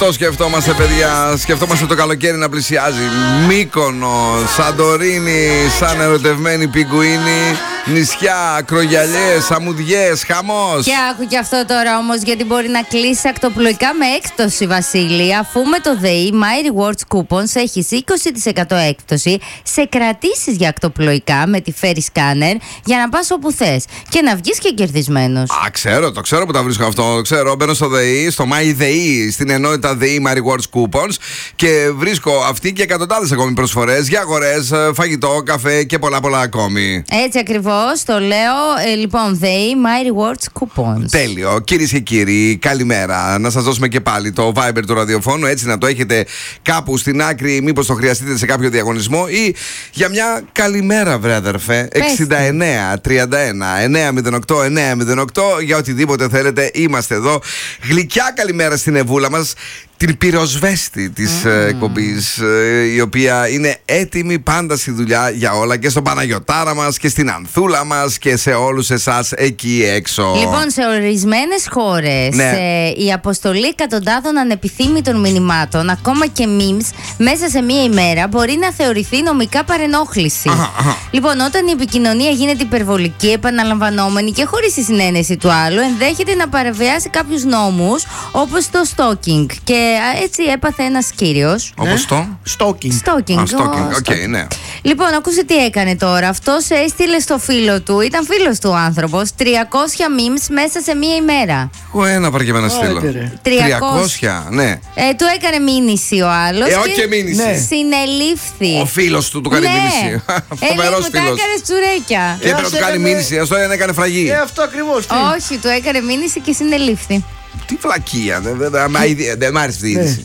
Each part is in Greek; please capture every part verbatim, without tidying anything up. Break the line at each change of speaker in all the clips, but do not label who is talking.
Αυτό σκεφτόμαστε, παιδιά. Σκεφτόμαστε το καλοκαίρι να πλησιάζει. Μύκονο, Σαντορίνη, σαν ερωτευμένη πιγκουίνη. Νησιά, ακρογιαλιές, αμμουδιές, χαμός.
Και άκου και αυτό τώρα όμως, γιατί μπορεί να κλείσει ακτοπλοϊκά με έκπτωση, Βασίλη. Αφού με το ΔΕΗ My Rewards Coupons έχεις είκοσι τοις εκατό έκπτωση σε κρατήσεις για ακτοπλοϊκά με τη Ferry Scanner για να πας όπου θες και να βγεις και κερδισμένος.
Α, ξέρω, το ξέρω που τα βρίσκω αυτό. Το ξέρω. Μπαίνω στο ΔΕΗ, στο MyDEI, στην ενότητα ΔΕΗ My Rewards Coupons και βρίσκω αυτή και εκατοντάδες ακόμη προσφορές για αγορές, φαγητό, καφέ και πολλά πολλά ακόμη.
Έτσι ακριβώς. Το λέω, ε, λοιπόν, ΔΕΗ My Rewards Coupons.
Τέλειο. Κυρίες και κύριοι, καλημέρα. Να σας δώσουμε και πάλι το Viber του ραδιοφώνου, έτσι να το έχετε κάπου στην άκρη, μήπως το χρειαστείτε σε κάποιο διαγωνισμό ή για μια καλημέρα, βρε αδερφέ. εξήντα εννέα τριάντα ένα εννιακόσια οκτώ εννιακόσια οκτώ για οτιδήποτε θέλετε. Είμαστε εδώ. Γλυκιά καλημέρα στην Εβούλα μας, την πυροσβέστη της mm. εκπομπής, η οποία είναι έτοιμη πάντα στη δουλειά για όλα, και στον Παναγιωτάρα μας και στην Ανθούλα μας και σε όλους εσάς εκεί έξω.
Λοιπόν, σε ορισμένες χώρες,
ναι.
ε, η αποστολή εκατοντάδων ανεπιθύμητων μηνυμάτων, ακόμα και memes, μέσα σε μία ημέρα μπορεί να θεωρηθεί νομικά παρενόχληση.
Αχα, αχα.
Λοιπόν, όταν η επικοινωνία γίνεται υπερβολική, επαναλαμβανόμενη και χωρίς τη συνένεση του άλλου, ενδέχεται να παραβιάσει κάποιους νόμους, όπως το stalking. Και έτσι έπαθε ένας κύριος.
Όπως το
Stalking.
Stalking.
Α, stalking.
Oh,
Οκ, okay, ναι.
Λοιπόν, ακούσε τι έκανε τώρα. Αυτός έστειλε στο φίλο του, ήταν φίλος του ο άνθρωπος, τριακόσια memes μέσα σε μία ημέρα.
Εγώ ένα παρκεμένα να στείλω. τριακόσια, ναι.
Ε, του έκανε μήνυση ο άλλος.
Ε, όχι και μήνυση.
Ναι.
Συνελήφθη.
Ο φίλος του του κάνει
ναι.
μήνυση. Φοβερός
φίλος.
φίλος.
Του έκανε τσουρέκια.
Και έπρεπε να του κάνει
έκανε...
μήνυση, αυτό δεν έκανε φραγή.
Ε, αυτό ακριβώς.
Όχι, του έκανε μήνυση και συνελήφθη.
Τι βλακεία, δεν μ' άρεσε αυτή η είδηση.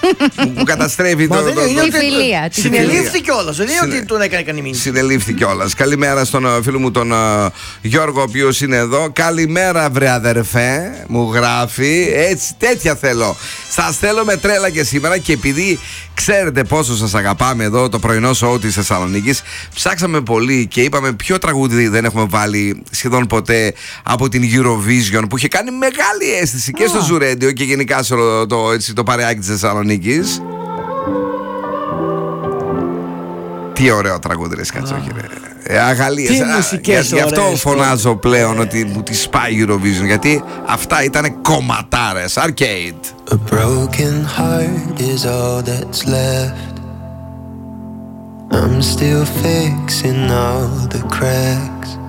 Μου καταστρέφει το.
Τη φιλία.
Συνελήφθη κιόλας. Δεν είναι ότι τον έκανε κανεί μήνυση.
Συνελήφθη κιόλας. Καλημέρα στον φίλο μου τον Γιώργο, ο οποίος είναι εδώ. Καλημέρα, βρε αδερφέ, μου γράφει. Έτσι, τέτοια θέλω. Σας θέλω με τρέλα και σήμερα, και επειδή ξέρετε πόσο σας αγαπάμε εδώ το πρωινό σοου της Θεσσαλονίκης, ψάξαμε πολύ και είπαμε ποιο τραγούδι δεν έχουμε βάλει σχεδόν ποτέ από την Eurovision, που είχε κάνει μεγάλη αίσθηση και στο Zoo Radio και γενικά σε το, το, έτσι, το παρεάκι της Θεσσαλονίκης. Τι ωραίο τραγούδι, ρε Σκατσόχη, ρε. Ε, αγαλίες.
Τι μουσικές
Γι' αυτό
ωραίες,
φωνάζω πλέον ότι μου τη σπάει Eurovision, γιατί αυτά ήταν κομματάρες. Arcade.
A broken heart is all that's left. I'm still fixing all the cracks.